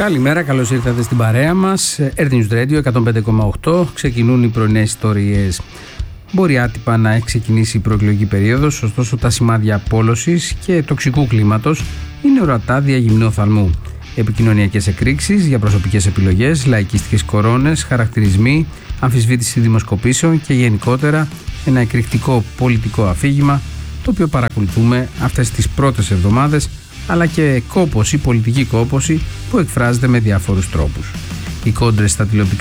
Καλημέρα, καλώς ήρθατε στην παρέα μας. Earth News Radio 105,8. Ξεκινούν οι πρωινές ιστορίες. Μπορεί άτυπα να έχει ξεκινήσει η προεκλογική περίοδος, ωστόσο τα σημάδια απόλωσης και τοξικού κλίματος είναι ορατά δια γυμνού οφθαλμού. Επικοινωνιακές εκρήξεις για προσωπικές επιλογές, λαϊκίστικες κορώνες, χαρακτηρισμοί, αμφισβήτηση δημοσκοπήσεων και γενικότερα ένα εκρηκτικό πολιτικό αφήγημα, το οποίο παρακολουθούμε αυτές τις πρώτες εβδομάδες, αλλά και κόπωση, πολιτική κόπωση που εκφράζεται με διάφορους τρόπους. Οι κόντρες στα τηλεοπτικά